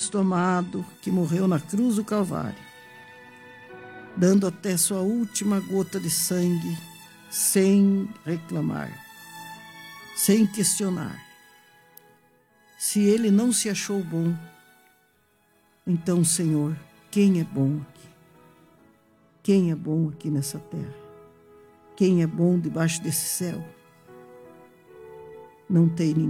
Cristo amado que morreu na cruz do Calvário, dando até sua última gota de sangue, sem reclamar, sem questionar. Se ele não se achou bom, então, Senhor, quem é bom aqui? Quem é bom aqui nessa terra? Quem é bom debaixo desse céu? Não tem ninguém.